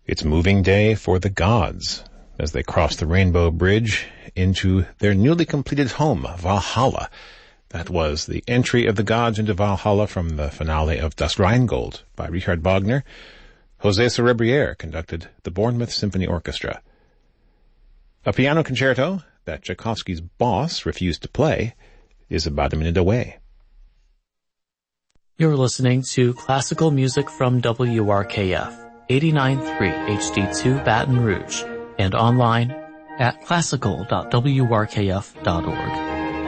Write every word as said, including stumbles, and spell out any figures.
It's moving day for the gods as they cross the Rainbow Bridge into their newly completed home, Valhalla. That was the entry of the gods into Valhalla from the finale of Das Rheingold by Richard Wagner. José Cerebriere conducted the Bournemouth Symphony Orchestra. A piano concerto that Tchaikovsky's boss refused to play is about a minute away. You're listening to classical music from W R K F, eighty-nine point three H D two Baton Rouge, and online at classical dot w r k f dot org.